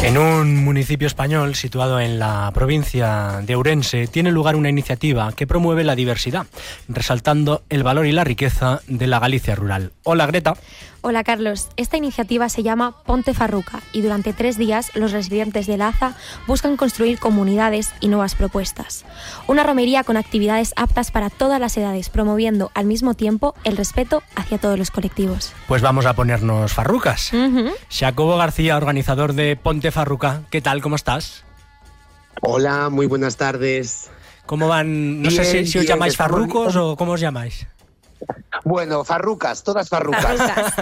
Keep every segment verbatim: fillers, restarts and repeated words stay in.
En un municipio español situado en la provincia de Ourense tiene lugar una iniciativa que promueve la diversidad, resaltando el valor y la riqueza de la Galicia rural. Hola, Greta. Hola, Carlos. Esta iniciativa se llama Ponte Farruca y durante tres días los residentes de Laza buscan construir comunidades y nuevas propuestas. Una romería con actividades aptas para todas las edades, promoviendo al mismo tiempo el respeto hacia todos los colectivos. Pues vamos a ponernos farrucas. Uh-huh. Jacobo García, organizador de Ponte Farruca. ¿Qué tal? ¿Cómo estás? Hola, muy buenas tardes. ¿Cómo van? No bien, sé si, si os bien, llamáis farrucos o cómo os llamáis. Bueno, farrucas, todas farrucas. farrucas.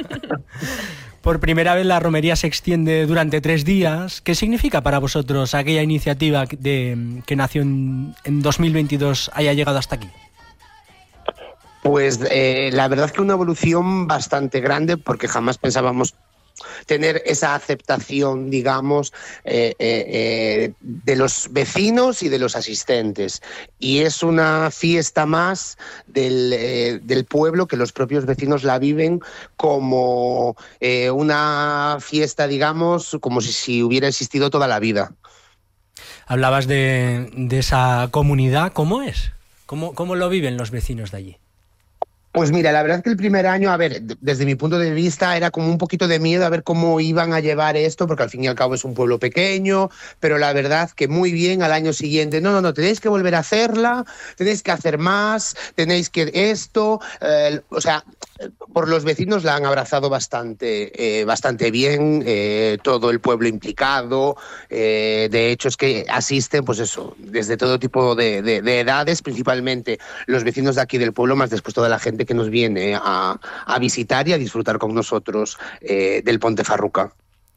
Por primera vez la romería se extiende durante tres días. ¿Qué significa para vosotros aquella iniciativa de, que nació en, en dos mil veintidós haya llegado hasta aquí? Pues eh, la verdad es que una evolución bastante grande, porque jamás pensábamos tener esa aceptación, digamos, eh, eh, eh, de los vecinos y de los asistentes. Y es una fiesta más del, eh, del pueblo, que los propios vecinos la viven como eh, una fiesta, digamos, como si, si hubiera existido toda la vida. Hablabas de, de esa comunidad. ¿Cómo es? ¿Cómo, cómo lo viven los vecinos de allí? Pues mira, la verdad es que el primer año, a ver, desde mi punto de vista era como un poquito de miedo a ver cómo iban a llevar esto, porque al fin y al cabo es un pueblo pequeño, pero la verdad que muy bien. Al año siguiente, no, no, no, tenéis que volver a hacerla, tenéis que hacer más, tenéis que esto, eh, o sea, por los vecinos la han abrazado bastante, eh, bastante bien, eh, todo el pueblo implicado, eh, de hecho es que asisten, pues eso, desde todo tipo de, de, de edades, principalmente los vecinos de aquí del pueblo, más después toda la gente que nos viene a, a visitar y a disfrutar con nosotros eh, del Ponte Farruca.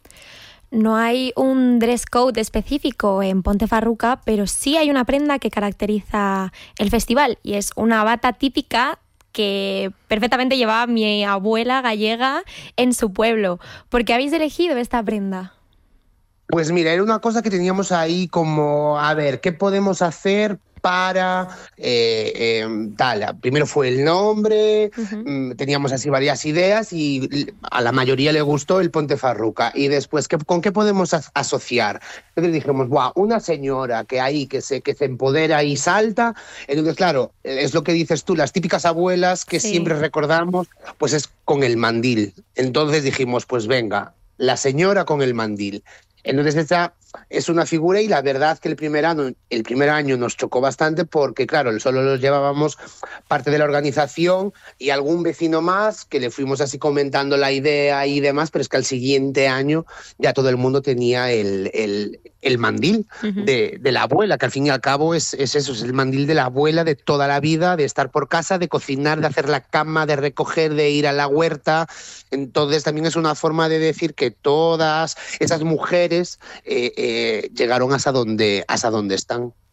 No hay un dress code específico en Ponte Farruca, pero sí hay una prenda que caracteriza el festival y es una bata típica que perfectamente llevaba mi abuela gallega en su pueblo. ¿Por qué habéis elegido esta prenda? Pues mira, era una cosa que teníamos ahí como, a ver, ¿qué podemos hacer para eh, eh, tal? Primero fue el nombre, uh-huh. Teníamos así varias ideas y a la mayoría le gustó el Ponte Farruca. Y después, ¿qué, ¿con qué podemos as- asociar? Entonces dijimos, wow, una señora que ahí que se, que se empodera y salta. Entonces, claro, es lo que dices tú, las típicas abuelas que sí. siempre recordamos, pues es con el mandil. Entonces dijimos, pues venga, la señora con el mandil. Entonces esta es una figura y la verdad que el primer año, el primer año nos chocó bastante porque, claro, solo los llevábamos parte de la organización y algún vecino más que le fuimos así comentando la idea y demás, pero es que al siguiente año ya todo el mundo tenía el, el, el mandil uh-huh. de, de la abuela, que al fin y al cabo es, es eso, es el mandil de la abuela de toda la vida, de estar por casa, de cocinar, de hacer la cama, de recoger, de ir a la huerta. Entonces también es una forma de decir que todas esas mujeres eh, eh, llegaron hasta donde, hasta donde están.